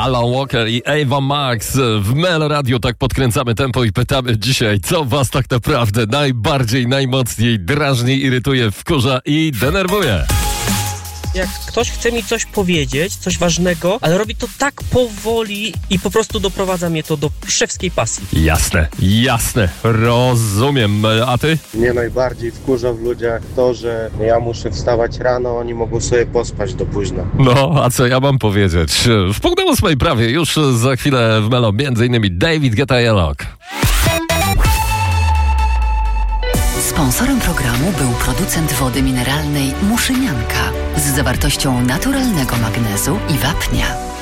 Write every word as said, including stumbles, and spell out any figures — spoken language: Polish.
Alan Walker i Ava Max w Melo Radio. Tak podkręcamy tempo i pytamy dzisiaj, co was tak naprawdę najbardziej, najmocniej drażni, irytuje, wkurza i denerwuje. Jak ktoś chce mi coś powiedzieć, coś ważnego, ale robi to tak powoli i po prostu doprowadza mnie to do szewskiej pasji. Jasne, jasne, rozumiem. A ty? Mnie najbardziej wkurza w ludziach to, że ja muszę wstawać rano, oni mogą sobie pospać do późna. No, a co ja mam powiedzieć? W pół do ósmej prawie, już za chwilę w Melo, między innymi David Guetta i Alok. Sponsorem programu był producent wody mineralnej Muszynianka z zawartością naturalnego magnezu i wapnia.